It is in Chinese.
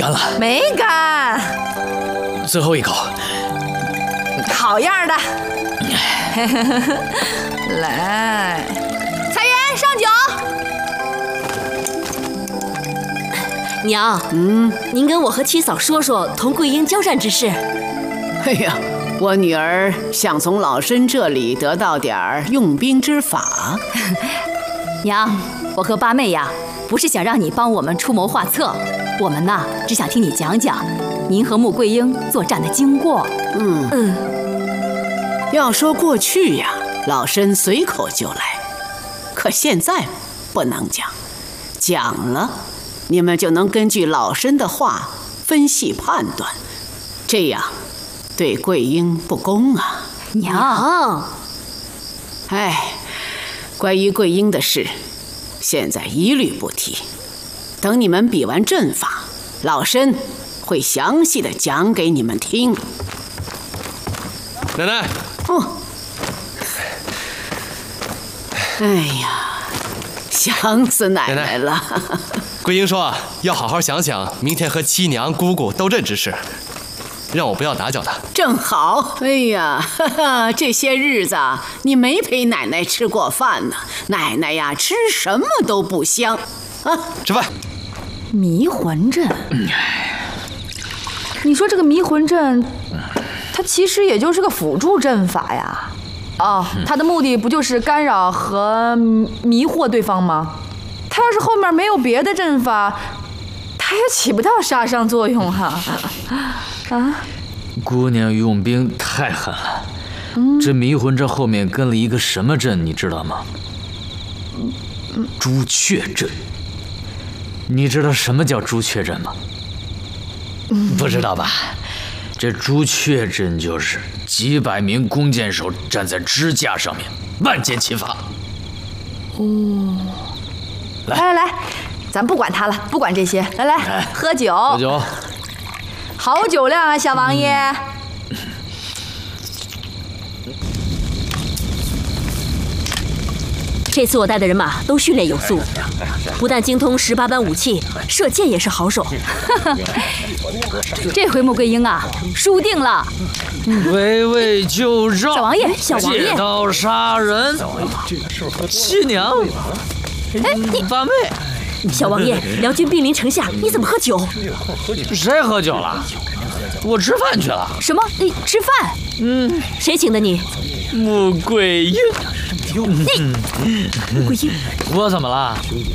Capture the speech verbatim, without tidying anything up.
干了？ 没干。 最后一口。 好样的！来，裁员上酒。 娘，嗯，您跟我和七嫂说说同桂英交战之事。 哎呀，我女儿想从老身这里得到点儿用兵之法。 娘，我和八妹呀，不是想让你帮我们出谋划策，我们呐只想听你讲讲您和穆桂英作战的经过。 嗯嗯，要说过去呀，老身随口就来，可现在不能讲，讲了你们就能根据老身的话分析判断，这样对桂英不公啊。 娘， 哎，关于桂英的事，现在一律不提。等你们比完阵法，老身会详细的讲给你们听。 奶奶。 哦。哎呀，想死奶奶了。奶奶桂英说要好好想想明天和七娘姑姑斗阵之事，让我不要打搅她。 正好，哎呀，哈哈，这些日子你没陪奶奶吃过饭呢，奶奶呀吃什么都不香啊。 吃饭。 迷魂阵，你说这个迷魂阵，它其实也就是个辅助阵法呀。哦，它的目的不就是干扰和迷惑对方吗？它要是后面没有别的阵法，它也起不到杀伤作用哈。啊！ 姑娘用兵太狠了，嗯、这迷魂阵后面跟了一个什么阵，你知道吗？ 嗯嗯、 朱雀阵。你知道什么叫朱雀阵吗？ 嗯、 不知道吧？这朱雀阵就是几百名弓箭手站在支架上面，万箭齐发。 哦，来来来，咱不管他了，不管这些，来来，来喝酒。 喝酒。 好酒量啊，小王爷。嗯、 这次我带的人马都训练有素，不但精通十八般武器，射箭也是好手。 这回穆桂英啊，输定了。 围魏救赵， 小王爷，小王爷， 借刀杀人，七娘， 哎，你八妹。 小王爷，辽军兵临城下，你怎么喝酒？ 谁喝酒了？我吃饭去了。 什么？你吃饭？ 嗯， 谁请的你？ 穆桂英。 你，穆桂英， 我怎么了？